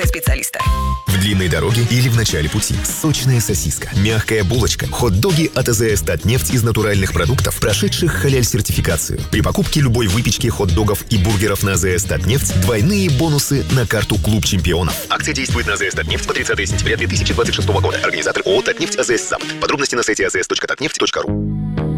специалиста. В длинной дороге или в начале пути. Сочная сосиска, мягкая булочка, хот-доги от АЗС Татнефть из натуральных продуктов, прошедших халяль-сертификацию. При покупке любой выпечки, хот-догов и бургеров на АЗС Татнефть двойные бонусы на карту «Клуб чемпионов». Акция действует на АЗС Татнефть по 30 сентября 2026 года. Организатор ООО «Татнефть АЗС Запад». Подробности на сайте azs.tatneft.ru.